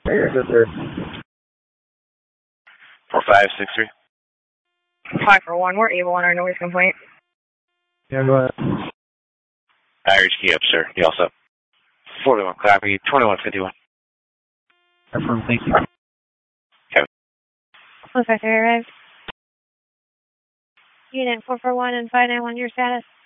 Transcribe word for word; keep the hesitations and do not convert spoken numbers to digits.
Here, sir. Four five six three. Five for one. We're able on our noise complaint. Yeah, go ahead. Irish key up, sir. You all set? forty-one copy. twenty-one fifty-one. Affirm, thank you. Kevin. One five three arrived. Unit four four one and five nine one, your status.